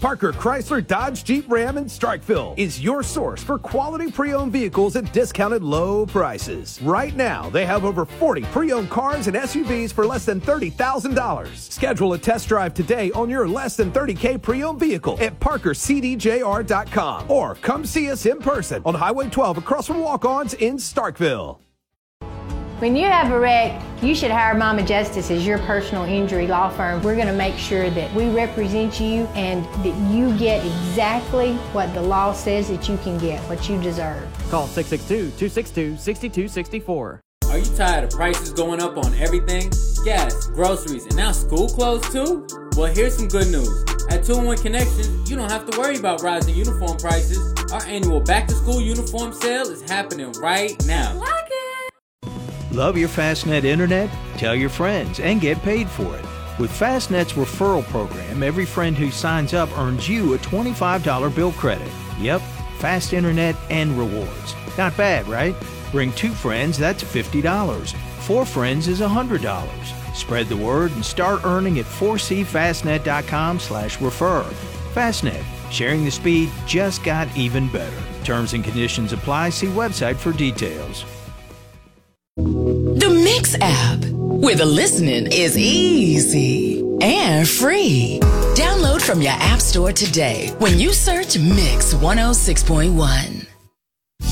Parker Chrysler Dodge Jeep Ram in Starkville is your source for quality pre-owned vehicles at discounted low prices. Right now, they have over 40 pre-owned cars and SUVs for less than $30,000. Schedule a test drive today on your less than $30K pre-owned vehicle at parkercdjr.com or come see us in person on Highway 12 across from Walk-Ons in Starkville. When you have a wreck, you should hire Mama Justice as your personal injury law firm. We're going to make sure that we represent you and that you get exactly what the law says that you can get, what you deserve. Call 662-262-6264. Are you tired of prices going up on everything? Gas, groceries, and now school clothes too? Well, here's some good news. At 2-in-1 Connections, you don't have to worry about rising uniform prices. Our annual back-to-school uniform sale is happening right now. Like it! Love your Fastnet internet? Tell your friends and get paid for it. With Fastnet's referral program, every friend who signs up earns you a $25 bill credit. Yep, fast internet and rewards. Not bad, right? Bring 2 friends, that's $50. 4 friends is $100. Spread the word and start earning at 4cfastnet.com/refer. Fastnet, sharing the speed just got even better. Terms and conditions apply. See website for details. The Mix app, where the listening is easy and free. Download from your app store today when you search Mix 106.1.